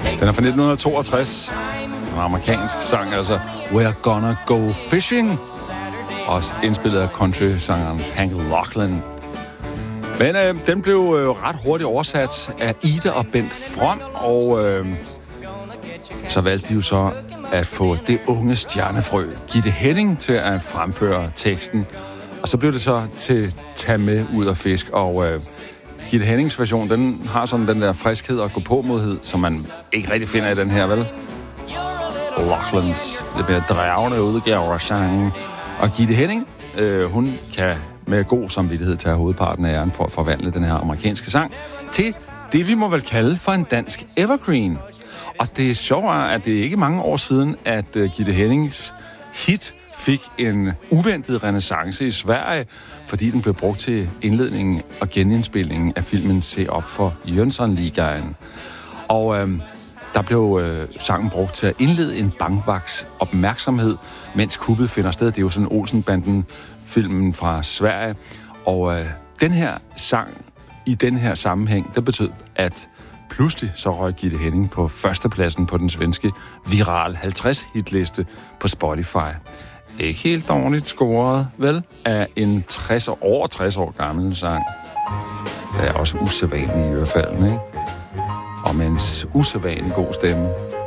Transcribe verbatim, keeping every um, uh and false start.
Den er fra nitten toogtres. En amerikansk sang, altså We're Gonna Go Fishing. Også indspillet af country-sangeren Hank Locklin. Men øh, den blev øh, ret hurtigt oversat af Ida og Bent From, og øh, så valgte de jo så at få det unge stjernefrø, Gitte Henning, til at fremføre teksten. Og så blev det så til Tag med ud og fisk, og øh, Gitte Hennings version, den har sådan den der friskhed og gå-på-modhed, som man ikke rigtig finder i den her, vel? Locklins, det bliver dragende udgave af sangen. Og Gitte Henning, øh, hun kan med god samvittighed tage hovedparten af æren for at forvandle den her amerikanske sang til det, vi må vel kalde for en dansk evergreen. Og det er sjovt, at det er ikke mange år siden, at uh, Gitte Hennings hit fik en uventet renæssance i Sverige, fordi den blev brugt til indledningen og genindspillingen af filmen Se op for Jönssonligaen. Og øh, der blev øh, sangen brugt til at indlede en bankvagts opmærksomhed, mens kuppet finder sted. Det er jo sådan Olsenbanden-filmen fra Sverige. Og øh, den her sang i den her sammenhæng, det betød, at pludselig så røg Gitte Henning på førstepladsen på den svenske Viral halvtreds hitliste på Spotify. Ikke helt dårligt scoret, vel, af en tres år, over tres år gammel sang. Det er også usædvanligt i hvert fald, ikke? Og med en usædvanlig god stemme.